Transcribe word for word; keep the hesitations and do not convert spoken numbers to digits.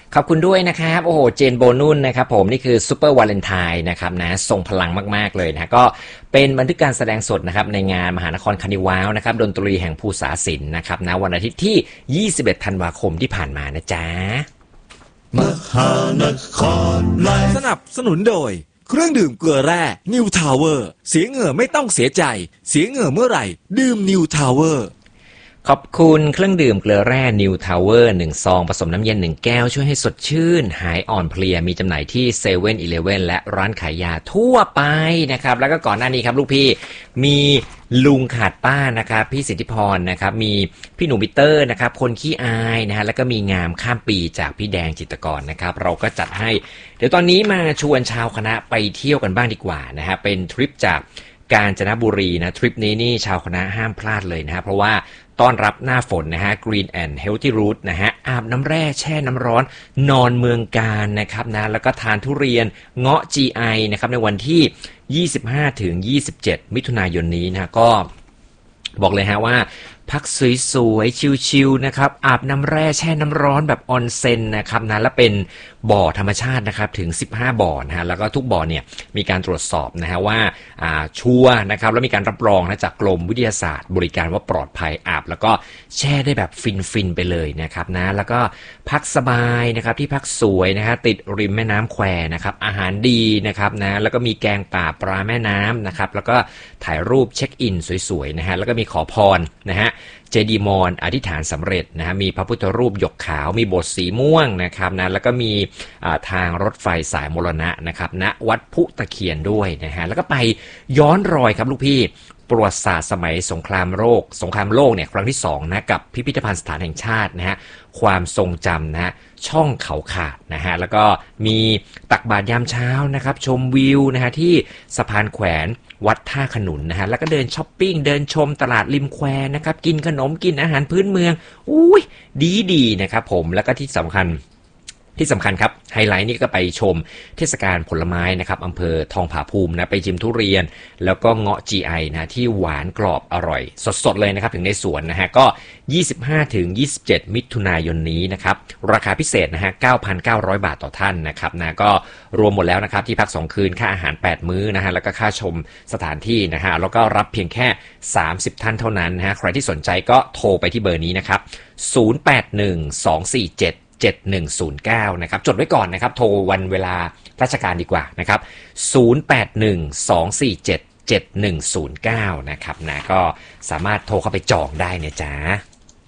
ขอบคุณด้วยนะครับโอ้โหเจนโบนุ่นนะครับผมนี่คือซูเปอร์วาเลนไทน์นะครับนะทรงพลังมากๆเลยนะก็เป็นบันทึกการแสดงสดนะครับในงานมหานครคานิวาวนะครับดนตรีแห่งภูษาศิลป์นะครับนะวันอาทิตย์ที่ยี่สิบเอ็ดธันวาคมที่ผ่านมานะจ๊ะมหานครไลฟ์สนับสนุนโดยเครื่องดื่มเกลือแร่นิวทาวเวอร์เสียเหงื่อไม่ต้องเสียใจเสียเหงื่อเมื่อไหร่ดื่มนิวทาวเวอร์ขอบคุณเครื่องดื่มเกลือแร่นิวทาวเวอร์หนึ่งซองผสมน้ำเย็นหนึ่งแก้วช่วยให้สดชื่นหายอ่อนเพลียมีจำหน่ายที่เซเว่นอีเลฟเว่นและร้านขายยาทั่วไปนะครับแล้วก็ก่อนหน้านี้ครับลูกพี่มีลุงขาดป้านะครับพี่สิทธิพรนะครับมีพี่หนูมิเตอร์นะครับคนขี้อายนะฮะแล้วก็มีงามข้ามปีจากพี่แดงจิตรกรนะครับเราก็จัดให้เดี๋ยวตอนนี้มาชวนชาวคณะไปเที่ยวกันบ้างดีกว่านะฮะเป็นทริปจากกาญจนบุรีนะทริปนี้นี่ชาวคณะห้ามพลาดเลยนะฮะเพราะว่าต้อนรับหน้าฝนนะฮะ Green and Healthy Route นะฮะอาบน้ำแร่แช่น้ำร้อนนอนเมืองกาญนะครับนะแล้วก็ทานทุเรียนเงาะ จี ไอ นะครับในวันที่ยี่สิบห้าถึงยี่สิบเจ็ดมิถุนายนนี้นะก็บอกเลยฮะว่าพักสวยๆชิลๆนะครับอาบน้ำแร่แช่น้ำร้อนแบบออนเซ็นนะครับนะและเป็นบ่อธรรมชาตินะครับถึงสิบห้าบ่อนะฮะแล้วก็ทุกบ่อเนี่ยมีการตรวจสอบนะฮะว่าอ่าชัวร์นะครับแล้วมีการรับรองนะจากกรมวิทยาศาสตร์บริการว่าปลอดภัยอาบแล้วก็แช่ได้แบบฟินๆไปเลยนะครับนะแล้วก็พักสบายนะครับที่พักสวยนะฮะติดริมแม่น้ำแควนะครับอาหารดีนะครับนะแล้วก็มีแกงป่าปลาแม่น้ำนะครับแล้วก็ถ่ายรูปเช็คอินสวยๆนะฮะแล้วก็มีขอพรนะฮะเจดีย์มอญอธิษฐานสำเร็จนะฮะมีพระพุทธรูปหยกขาวมีโบสถ์สีม่วงนะครับนะแล้วก็มีทางรถไฟสายมรณะนะครับณวัดพุตะเคียนด้วยนะฮะแล้วก็ไปย้อนรอยครับลูกพี่ประวัติศาสตร์สมัยสงครามโลกสงครามโลกเนี่ยครั้งที่สองนะกับพิพิธภัณฑ์สถานแห่งชาตินะฮะความทรงจำนะฮะช่องเขาขาดนะฮะแล้วก็มีตักบาตรยามเช้านะครับชมวิวนะฮะที่สะพานแขวนวัดท่าขนุนนะฮะแล้วก็เดินช้อปปิ้งเดินชมตลาดริมแควนะครับกินขนมกินอาหารพื้นเมืองอุ้ยดีดีนะครับผมแล้วก็ที่สำคัญที่สำคัญครับไฮไลท์นี่ก็ไปชมเทศกาลผลไม้นะครับอำเภอทองผาภูมินะไปชิมทุเรียนแล้วก็เงาะ จี ไอ นะที่หวานกรอบอร่อยสดๆเลยนะครับถึงในสวนนะฮะก็ยี่สิบห้าถึงยี่สิบเจ็ดมิถุนายนนี้นะครับราคาพิเศษนะฮะ เก้าพันเก้าร้อย บาทต่อท่านนะครับนะก็รวมหมดแล้วนะครับที่พักสองคืนค่าอาหารแปดมื้อนะฮะแล้วก็ค่าชมสถานที่นะฮะแล้วก็รับเพียงแค่สามสิบท่านเท่านั้นนะฮะใครที่สนใจก็โทรไปที่เบอร์นี้นะครับศูนย์ แปด หนึ่ง สอง สี่ เจ็ด เจ็ด หนึ่ง ศูนย์ เก้านะครับจดไว้ก่อนนะครับโทรวันเวลาราชการดีกว่านะครับศูนย์ แปด หนึ่ง สอง สี่ เจ็ด เจ็ด หนึ่ง ศูนย์ เก้านะครับนะก็สามารถโทรเข้าไปจองได้นะจ๊ะ